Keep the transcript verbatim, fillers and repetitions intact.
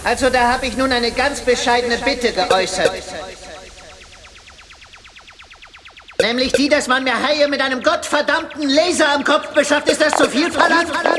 Also da habe ich nun eine ganz bescheidene Bitte geäußert. Nämlich die, dass man mir Haie mit einem gottverdammten Laser am Kopf beschafft. Ist das zu viel verlangt?